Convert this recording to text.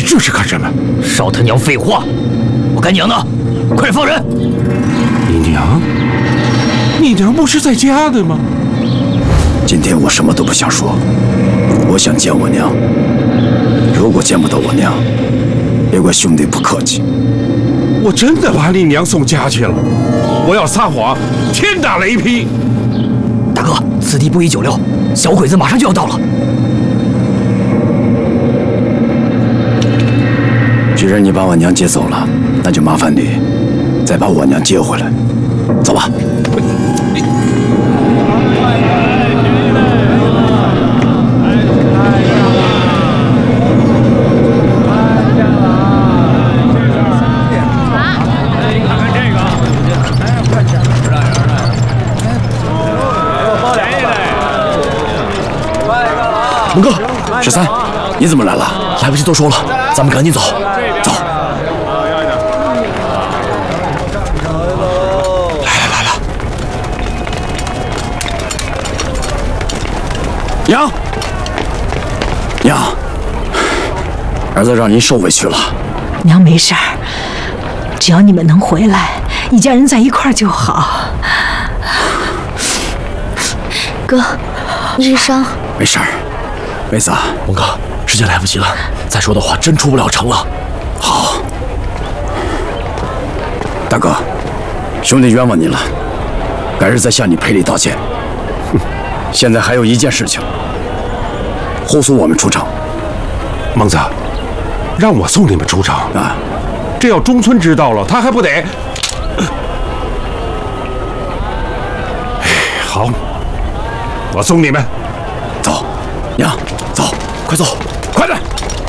这是干什么？ 少他娘废话！我干娘呢？快点放人！ 你娘？你娘不是在家的吗？ 今天我什么都不想说，我想见我娘。如果见不到我娘，别怪兄弟不客气。 我真的把你娘送家去了，我要撒谎，天打雷劈！ 大哥，此地不宜久留，小鬼子马上就要到了。 既然你把我娘接走了，那就麻烦你再把我娘接回来。走吧。 猛哥 13，你怎么来了？ 来不及多说了，咱们赶紧走。 走。来了。娘，儿子让您受委屈了。 娘没事儿，只要你们能回来，一家人在一块儿就好。 哥，你是伤？ 没事儿。妹子， 猛哥，时间来不及了，再说的话真出不了城了。 好，大哥，兄弟冤枉您了，改日再向你赔礼道歉。现在还有一件事情，护送我们出城。 蒙子，让我送你们出城啊！ 这要中村知道了，他还不得……好，我送你们。 走，娘，走， 快走， 快点！